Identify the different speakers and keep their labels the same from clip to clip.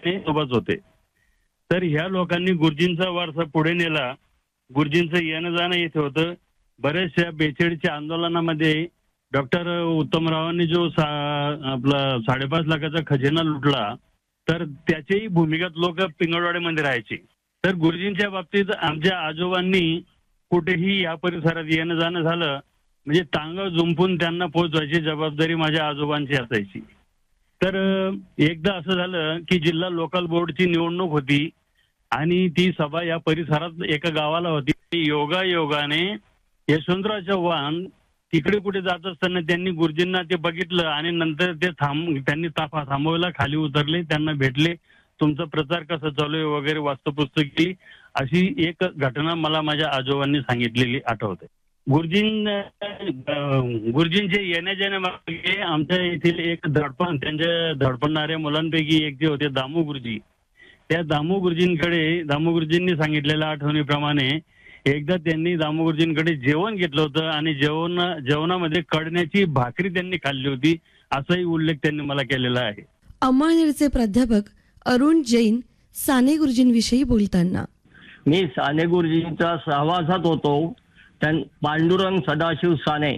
Speaker 1: सोबत होते. तर ह्या लोकांनी गुरुजींचा वारसा पुढे नेला. गुरुजींचं येणं जाणं इथे होतं. बऱ्याचशा 42च्या आंदोलनामध्ये डॉक्टर उत्तमरावांनी जो आपला 5.5 लाखाचा खजिना लुटला, तर त्याचीही भूमिगत लोक पिंगळवाड्यामध्ये राहायचे. तर गुरुजींच्या बाबतीत आमच्या आजोबांनी कुठेही या परिसरात येणं जाणं झालं म्हणजे टांग जुंपून त्यांना पोहोचवायची जबाबदारी माझ्या आजोबांची असायची. तर एकदा असं झालं की जिल्हा लोकल बोर्डची निवडणूक होती आणि ती सभा या परिसरात एका गावाला होती. योगायोगाने यशवंतराव चव्हाण तिकडे कुठे जात असताना त्यांनी गुरुजींना ते बघितलं आणि नंतर ते त्यांनी ताफा थांबवायला खाली उतरले, त्यांना भेटले, तुमचा प्रचार कसा चालू आहे वगैरे वास्तुपुस्तक केली. अशी एक घटना मला माझ्या आजोबांनी सांगितलेली आठवते. गुरुजींचे येण्या जाण्यामागे आमच्या येथील एक त्यांच्या धडपडणाऱ्या मुलांपैकी एक जे होते दामू गुरुजी, त्या दामू गुरुजींनी सांगितलेल्या आठवणीप्रमाणे एकदा त्यांनी दामू गुरुजींकडे जेवण घेतलं होतं आणि जेवणामध्ये कळण्याची भाकरी त्यांनी खाल्ली होती, असाही उल्लेख त्यांनी मला केलेला आहे.
Speaker 2: अंमळनेरचे प्राध्यापक अरुण जैन साने गुरुजींविषयी बोलताना,
Speaker 3: मी साने गुरुजींचा सहवासात होतो. पांडुरंग सदाशिव साने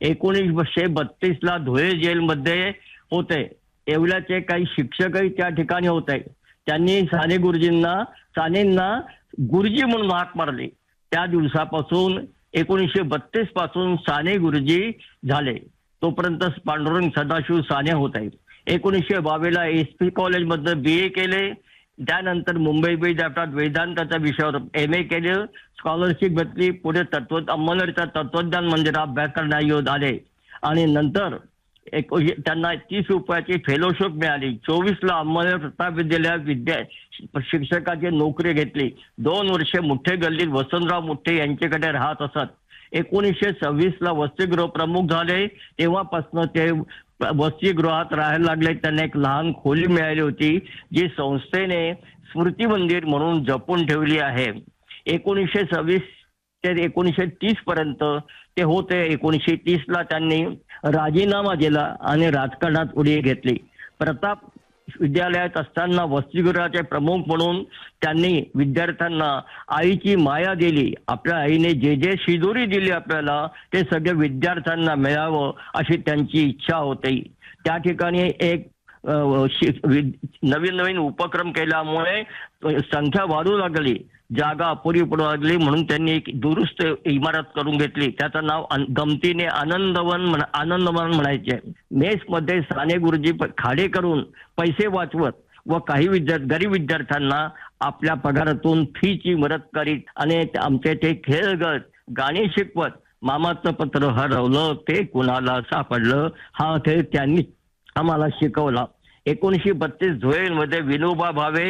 Speaker 3: 1932 धुळे जेलमध्ये होते. येवल्याचे काही शिक्षकही त्या ठिकाणी होते. त्यांनी सानेंना गुरुजी म्हणून हाक मारली. त्या दिवसापासून 1932 पासून साने गुरुजी झाले. तोपर्यंत पांडुरंग सदाशिव साने होते. 1922 SP कॉलेजमध्ये BA केले. त्यानंतर मुंबई विद्यापीठात वेदांताच्या विषयावर MA केले. स्कॉलरशिप घेतली. पुढे अंमळनेरच्या तत्वज्ञान मंदिरात अभ्यास करण्यायोग्य आले आणि नंतर त्यांना 30 रुपयाची फेलोशिप मिळाली. 24 अंमळनेर प्रताप विद्यालयात शिक्षकाची नोकरी घेतली. 2 वर्षे मुठ्ठे गल्लीत वसंतराव मुठ्ठे यांच्याकडे राहत असत. 1926 वसतिगृह प्रमुख झाले. तेव्हापासून ते वसतिगृहात राहायला लागले. त्यांना एक लहान खोली मिळाली होती जी संस्थेने स्मृती मंदिर म्हणून जपून ठेवली आहे. 1926 ते 1930 पर्यंत ते होते. 1930 त्यांनी राजीनामा दिला आणि राजकारणात उडी घेतली. प्रताप विद्यालयात असताना वसतिगृहाचे प्रमुख म्हणून त्यांनी विद्यार्थ्यांना आईची माया दिली. आपल्या आईने जे जे शिदोरी दिली आपल्याला ते सगळे विद्यार्थ्यांना मिळावं अशी त्यांची इच्छा होती. त्या ठिकाणी एक नवीन उपक्रम केल्यामुळे संख्या वाढू लागली, जागा अपुरी पडू लागली. म्हणून त्यांनी एक दुरुस्त इमारत करून घेतली. त्याचं नाव गमतीने आनंदवन म्हणायचे. मेसमध्ये साने गुरुजी खाडे करून पैसे वाचवत व काही गरीब विद्यार्थ्यांना आपल्या पगारातून फीची मदत करीत आणि आमचे ते खेळगत गाणी शिकवत. मामाचं पत्र हरवलं ते कुणाला सापडलं हा खेळ त्यांनी आम्हाला शिकवला. 1932 धुळेमध्ये विनोबा भावे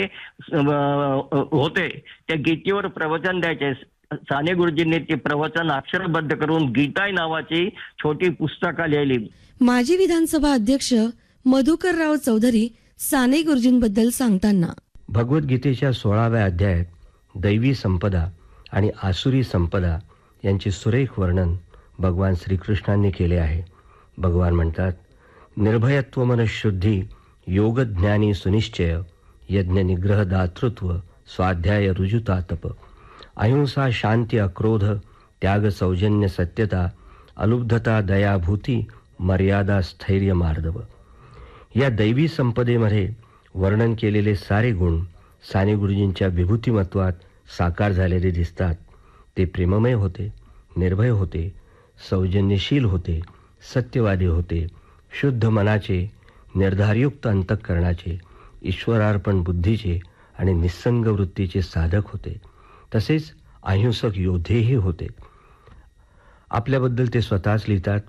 Speaker 3: होते. त्या गीतेवर प्रवचन द्यायचे. साने गुरुजींनी ते प्रवचन अक्षरबद्ध करून गीताई नावाची छोटी पुस्तकं लिहिली.
Speaker 2: माजी विधानसभा अध्यक्ष मधुकरराव चौधरी साने गुरुजींबद्दल सांगताना,
Speaker 4: भगवद्गीतेच्या 16व्या अध्यायात दैवी संपदा आणि आसुरी संपदा यांचे सुरेख वर्णन भगवान श्रीकृष्णांनी केले आहे. भगवान म्हणतात, निर्भयत्व मनःशुद्धी योगज्ञानी सुनिश्चय यज्ञ निग्रह दातृत्व स्वाध्याय रुजुता तप अहिंसा शांती अक्रोध त्याग सौजन्य सत्यता अलुब्धता दयाभूती मर्यादा स्थैर्य मार्दव. या दैवी संपदेमध्ये वर्णन केलेले सारे गुण साने गुरुजींच्या विभूतिमत्वात साकार झालेले दिसतात. ते प्रेममय होते, निर्भय होते, सौजन्यशील होते, सत्यवादी होते, शुद्ध मनाचे, निर्धारयुक्त अंतःकरणाचे, ईश्वरार्पण बुद्धीचे आणि निस्संग वृत्तीचे साधक होते. तसेच अहिंसक योद्धेही होते. आपल्याबद्दल ते स्वतःच लिहितात,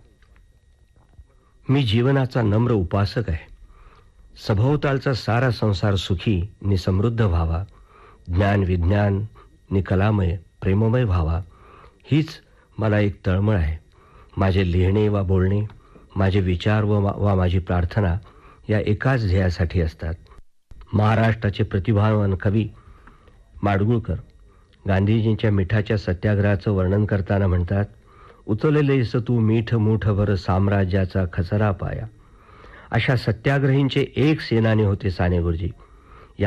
Speaker 4: मी जीवनाचा नम्र उपासक आहे. सभोवतालचा सारा संसार सुखी नि समृद्ध व्हावा, ज्ञान विज्ञान नि कलामय प्रेममय व्हावा, हीच मला एक तळमळ आहे. माझे लिहिणे वा बोलणे, माझे विचार वा माझी प्रार्थना या एकाच ध्येयासाठी असतात. महाराष्ट्राचे प्रतिभावान कवी माडगुळकर गांधीजींच्या मिठाच्या सत्याग्रहाचं वर्णन करताना म्हणतात, उचललेस तू मीठ मूठभर साम्राज्याचा खचरा पाया. अशा सत्याग्रहींचे एक सेनानी होते साने गुरुजी.